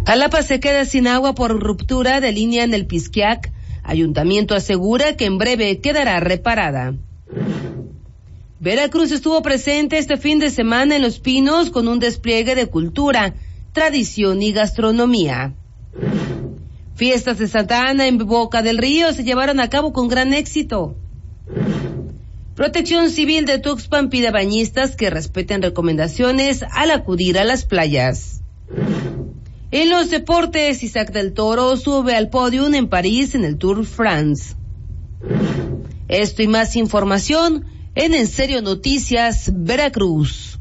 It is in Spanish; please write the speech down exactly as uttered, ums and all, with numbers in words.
Jalapa se queda sin agua por ruptura de línea en el Pisquiac. Ayuntamiento asegura que en breve quedará reparada. Veracruz estuvo presente este fin de semana en Los Pinos con un despliegue de cultura, tradición y gastronomía. Fiestas de Santa Ana en Boca del Río se llevaron a cabo con gran éxito. Protección Civil de Tuxpan pide a bañistas que respeten recomendaciones al acudir a las playas. En los deportes, Isaac del Toro sube al podio en París en el Tour France. Esto y más información en En Serio Noticias Veracruz.